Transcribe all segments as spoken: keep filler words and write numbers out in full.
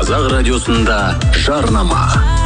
Қазақ радиосында жарнама.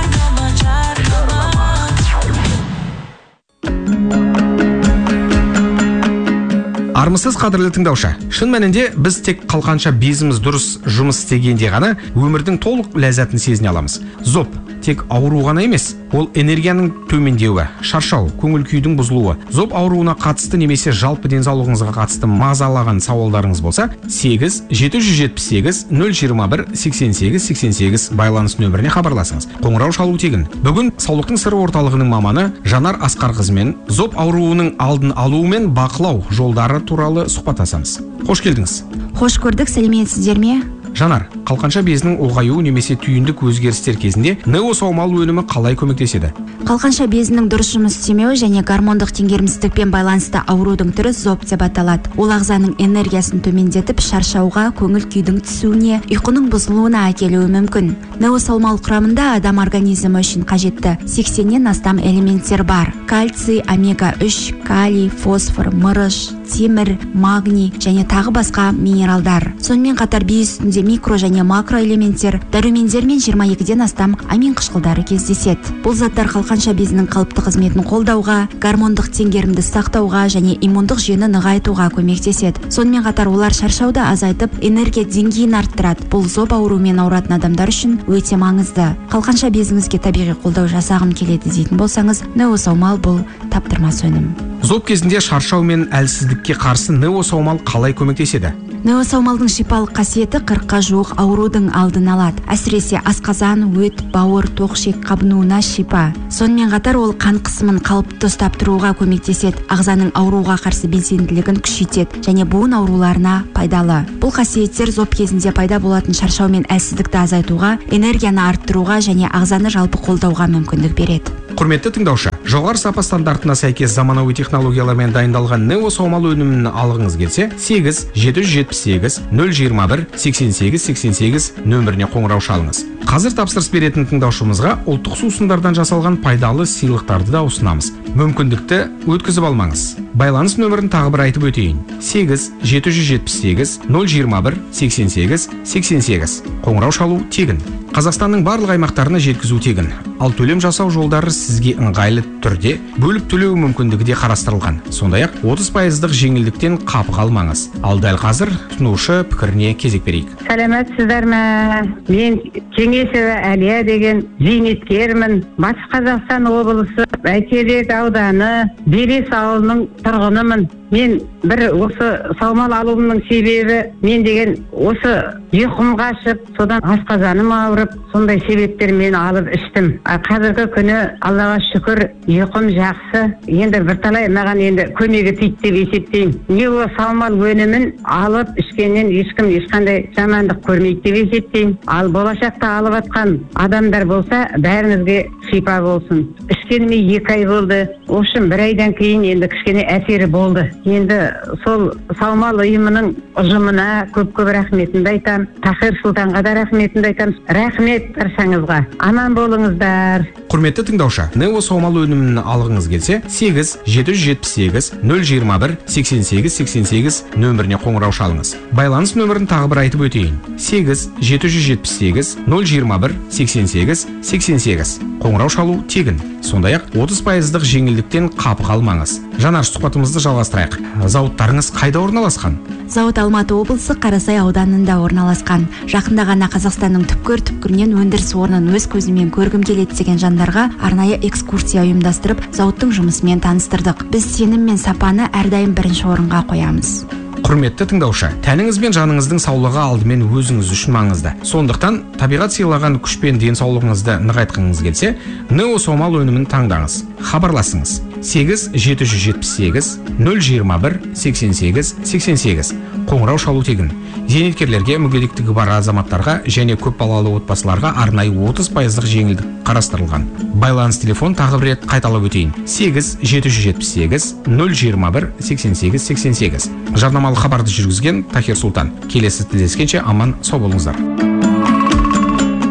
Армысыз қадірлі тыңдаушы. Шын мәнінде біз тек қалқанша безіміз дұрыс жұмыс істегенде ғана өмірдің толық ләззатын сезіне аламыз. Зоб тек ауру ғана емес, ол энергияның төмендеуі, шаршау, көңіл күйдің бұзылуы. Зоб ауруына қатысты немесе жалпы денсаулығыңызға қатысты мазалаған сауалдарыңыз болса, сегіз жеті жүз жетпіс сегіз нөл жиырма бір сексен сегіз сексен сегіз байланыс нөміріне хабарласыңыз. Қоңырау шалу тегін. Бүгін саулықтың сыры орталығының маманы Жанар Асқарқызымен зоб ауруының алдын алу мен бақылау жолдары туралы сұхбаттасамыз. Қош келдіңіз. Қош көрдік, сәлеметсіздер ме? Жанар, қалқанша безінің ұлғаюы немесе түйіндік өзгерістер кезінде нео саумал өнімі қалай көмектеседі? Қалқанша безінің дұрыс жұмыс істемеуі және гормондық теңгерімсіздікпен байланысты аурудың түрі зоб деп аталады. Ол ағзаның энергиясын төмендетіп, шаршауға, көңіл күйдің түсуіне, ұйқының бұзылуына әкелуі мүмкін. Нео саумал құрамында адам организмі үшін қажетті сексеннен астам элементтер бар. Кальций, омега үш, калий, фосфор, мырыш, темір, магний және тағы басқа минералдар. Сонымен қатар бей үстінде микро және макро элементтер, дәрумендер мен жиырма екіден астам амин қышқылдары кездеседі. Бұл заттар қалқанша безінің қалыпты қызметін қолдауға, гормондық теңгерімді сақтауға және иммундық жүйені нығайтуға көмектеседі. Сонымен қатар олар шаршауды азайтып, энергия деңгейін арттырады. Бұл зоб ауруымен ауыратын адамдар үшін өте маңызды. Қалқанша безіңізге табиғи қолдау жасағым келеді дейтін болсаңыз, нео саумал бұл таптырмас өнім. Зоб кезінде шаршау мен әлсіздікке қарсы нео саумал қалай көмектеседі? Нео саумалдың шипалық қасиеті қырыққа жуық аурудың алдын алады. Әсіресе асқазан, өт, бауыр, тоқшек қабынуына шипа. Сонымен қатар ол қан қысымын қалыпты ұстап тұруға көмектеседі, ағзаның ауруға қарсы белсенділігін күшейтеді және буын ауруларына пайдалы. Бұл қасиеттер зоб кезінде пайда болатын шаршау мен әлсіздікті азайтуға, энергияны арттыруға және ағзаны жалпы қолдауға мүмкіндік береді. Құрметті тыңдаушы, жоғары сапа стандартына сәйкес заманауи технологиялармен дайындалған нео саумал өнімін алғыңыз келсе, сегіз жеті жүз жетпіс сегіз нөл жиырма бір сексен сегіз сексен сегіз нөміріне қоңырау шалыңыз. Қазір тапсырыс беретін тыңдаушымызға ұлттық сусындардан жасалған пайдалы сыйлықтарды да ұсынамыз. Мүмкіндікті өткізіп алмаңыз. Байланыс нөмірін тағы бір айтып өтейін. сегіз жеті жүз жетпіс сегіз нөл жиырма бір сексен сегіз сексен сегіз. Қоңырау шалу тегін. Қазақстанның барлық аймақтарына жеткізу тегін. Ал төлем жасау жолдары сізге ыңғайлы түрде бөліп төлеу мүмкіндігі де қарастырылған. Сондай-ақ отыз пайыздық жеңілдіктен қапы қалмаңыз. Ал дәл қазір тұтынушы пікіріне кезек берейік. Сәлеметсіздер ме? Мен Кеңесова Әлия деген зейнеткермін. Батыс Қазақстан облысы Бәйтерек ауданы Белес ауылының тұрғынымын. Мен бір осы саумал алуымның себебі, мен деген осы ұйқым қашып, содан асқазаным ауырып, сондай себептермен алып іштім. Қазіргі күні Аллаға шүкір ұйқым жақсы. Енді бірталай маған енді көмегі тиді деп есептеймін. Нео саумал өнімін алып ішкеннен ешкім ешқандай жамандық көрмейді деп есептеймін. Ал болашақта алып атқан адамдар болса, бәріңізге шипа болсын. Ішкеніме екі ай болды. Общем, бір айдан кейін енді кішкене әсері болды. Енді сол саумал ұйымының ұжымына көп-көп рахметімді айтам. Тахир Сұлтанға да рахметімді айтам. Рахмет баршаңызға. Аман болыңыздар. Құрметті тыңдаушы, нео саумал өнімін алғыңыз келсе, сегіз жеті жүз жетпіс сегіз нөл жиырма бір сексен сегіз сексен сегіз нөміріне қоңырау шалыңыз. Байланыс нөмірін тағы бір айтып өтейін. сегіз жеті жүз жетпіс сегіз нөл жиырма бір сексен сегіз сексен сегіз. Қоңырау шалу тегін. Сондай-ақ отыз пайыздық жеңілдіктен қапы қалмаңыз. Жанар, сұхбатымызды жалғастырайық. Зауыттарыңыз қайда орналасқан? Зауыт Алматы облысы Қарасай ауданында орналасқан. Жақында ғана Қазақстанның түпкір-түпкірінен өндіріс орнын өз көзімен көргім келеді деген жандарға арнайы экскурсия ұйымдастырып, зауыттың жұмысымен таныстырдық. Біз сенім мен сапаны әрдайым бірінші орынға қоямыз. Құрметті тыңдаушы, тәніңіз бен жаныңыздың саулығы алдымен өзіңіз үшін маңызды. Сондықтан табиғат сыйлаған күш пен денсаулығыңызды нығайтқыңыз келсе, нео саумал өнімін таңдаңыз. Хабарласыңыз. сегіз жеті жүз жетпіс сегіз нөл жиырма бір сексен сегіз сексен сегіз. Қоңырау шалу тегін. Зейнеткерлерге, мүгедектігі бар азаматтарға және көп балалы отбасыларға арнайы отыз пайыздық жеңілдік қарастырылған. Байланыс телефон тағы бір рет қайталап өтейін. сегіз жеті жүз жетпіс сегіз нөл жиырма бір сексен сегіз сексен сегіз. Жарнамалық хабарды жүргізген Тахир Сұлтан. Келесі тілдескенше аман сау болыңыздар.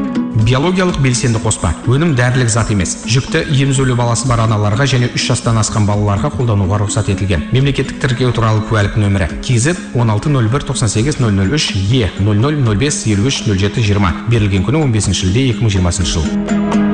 биологиялық белсенді қоспа. Өнім дәрілік зат емес. Жүкті, емізулі баласы бар аналарға және үш жастан асқан балаларға қолдануға рұқсат етілген. Мемлекеттік тіркеу туралы куәлік нөмірі KZ он алты нөл бір тоқсан сегіз нөл нөл үш Е нөл нөл нөл бес елу үш нөл жеті жиырма. Берілген күні он бесінші шілде екі мың жиырмасыншы жыл.